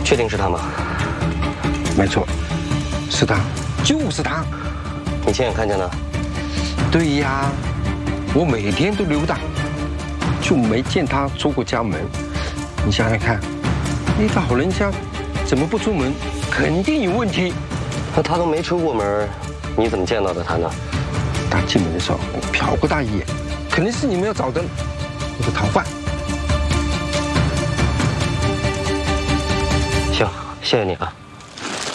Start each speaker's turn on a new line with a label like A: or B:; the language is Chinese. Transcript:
A: 确定是他吗？
B: 没错，是他，就是他。
A: 你亲眼看见的？
B: 对呀，我每天都溜达，就没见他出过家门。你想想看，一个好人家怎么不出门？肯定有问题。
A: 那他都没出过门，你怎么见到的他呢？
B: 他进门的时候，我瞟过他一眼，肯定是你们要找的那个逃犯。
A: 行，谢谢你啊。